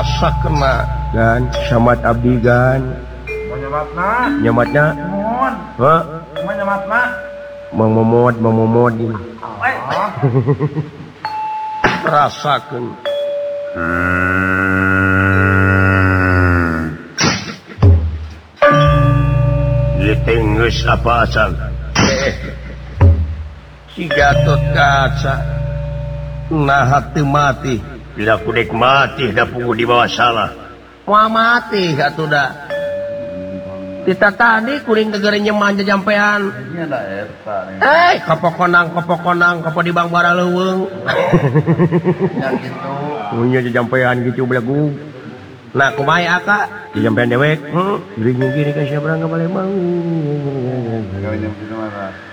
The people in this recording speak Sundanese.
rasa kena gan samat abdi gan nyamatna momod ini rasakeun geus apa asal si Gatot Kaca nah teu mati bila kudek mati da puguh di bawah salah moal mati atuh da kita tadi kuring gegere nyeman jampean kapokonang kapo di bang bara leuweung nya kitu punya jampean gitu belagu nah kumaha aka di jampean dewek geuring gini ka sia berangga Palembang